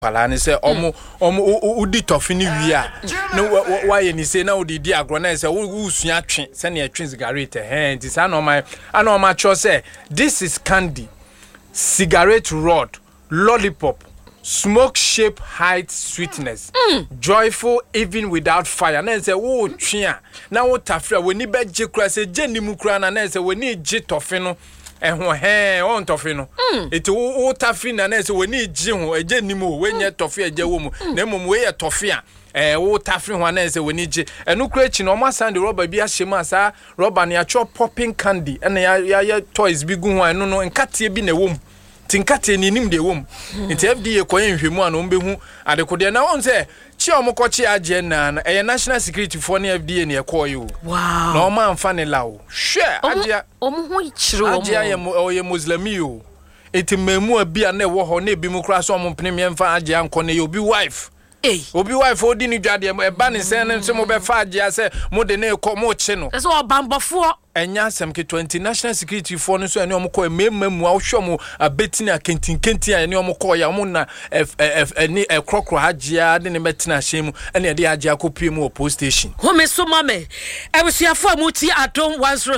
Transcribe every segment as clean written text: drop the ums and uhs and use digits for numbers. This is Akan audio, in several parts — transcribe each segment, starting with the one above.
Palani say omo udi tofini wi a no why ni say na odi di agro na say usua twe say na twe cigarette nti say na ma cho say this is candy, cigarette rod, lollipop, smoke shape height sweetness, joyful even without fire. Na say wo twe a na wo tafra we ni be je kura say je ni mu kura na say we ni je tofino ehun on tofino eti wo tafina na say we ni je ho eje ni mu we nye tofi eje wo mu na mum we ye tofi a wo tafi ho na say we ni je enu kura chi na o ma sand rubber bi a shema sa rubber na ya cho popping candy na ya toys bi gu ho enu no nkatie bi na wo mu tinkate ni nim de wom nti FDA koye nhwemu an ombehu adekode na won se chi omokochi agye na national security for na FDA ne ekoye o wow na o ma amfa ne lawo hwe agye omho ichiro agye ye muslimi o eti memu abia na ewo ho na ebi mu kra so ompene me mfa agye anko ne obi wife obi wife odi ni dwade e ba ne sen ne mo be fa agye ase mo de ne ko mo chi no so obambofo enya asem ke 20 national security for no so ene omko ememu a hwo mo abetina kentin ene omko ya mo na eni krokro hagea de ne betina hyemu ene de hagea kopie mu post station home so mame ebusuafo amuti adom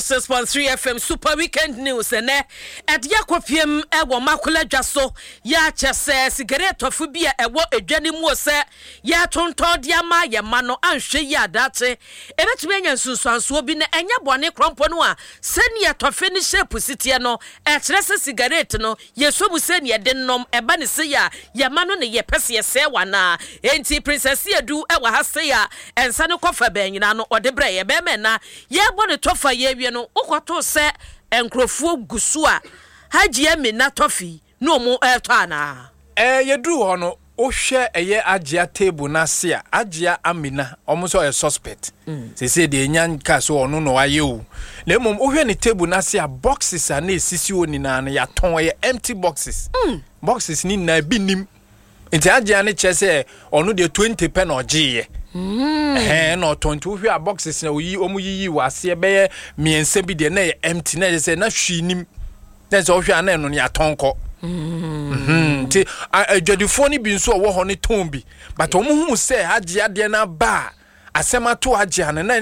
106.3 FM super weekend news ene edia kopiem ewo makola dwaso ya chese cigarette ofu bia ewo edwane mu se ya tonton dia ma ye ma no anhwe ya dache ebetumi anya nsunsuanso bi na enya bone krompo no a senia tofe ni shape sitie no ekyerese cigarette no yesobu senia dennom eba ne se ya yama no ne ye pese ye se wana enti princess edu ewa ha se ya ensa ne kofa banyina no ode bra ye be mena ye bone tofa ye wie no ukoto se enkrofuo gusu a haji emi na tofi no mo eto ana yedu ho no ohwe eye agea table na se a agea amina omuso e suspect se de enyan ka so ono no aye o le mom ohwe ni table na se a boxes a na esisi oni na na ya ton ye empty boxes boxes ni na bi nim enti agea ne chese ono de 20 pen ogie no 20 ohwe a boxes na oyi omu yiyi wase be miense bi de na ye empty na se na hwi nim na se ohwe ana no ya tonko ti adwadifo ni bi nso wo ho ne ton bi but omo hu se agye ade na ba asema to agye na